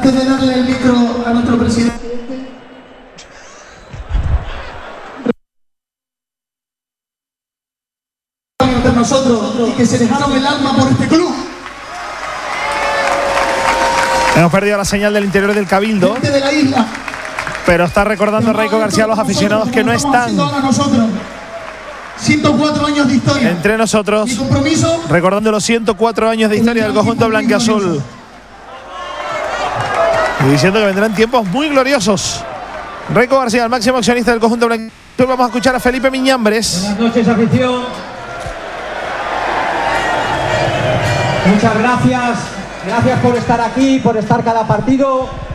Antes de darle el micro a nuestro presidente, entre nosotros y que se dejaron el alma por este club. Hemos perdido la señal del interior del Cabildo, Gente de la isla, pero está recordando Raico García a los aficionados que no están 104 años de historia entre nosotros, mi compromiso, recordando los 104 años de historia del conjunto blanquiazul y diciendo que vendrán tiempos muy gloriosos. Raico García, el máximo accionista del conjunto blanquiazul. Vamos a escuchar a Felipe Miñambres. Buenas noches, afición. Muchas gracias. Gracias por estar aquí, por estar cada partido.